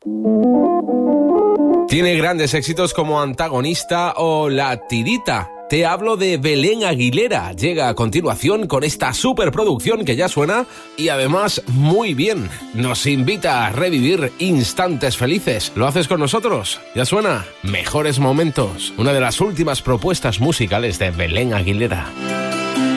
Tiene grandes éxitos como Antagonista o La Tirita. Te hablo de Belén Aguilera. Llega a continuación con esta superproducción que ya suena y además muy bien. Nos invita a revivir instantes felices. ¿Lo haces con nosotros? Ya suena Mejores Momentos, una de las últimas propuestas musicales de Belén Aguilera.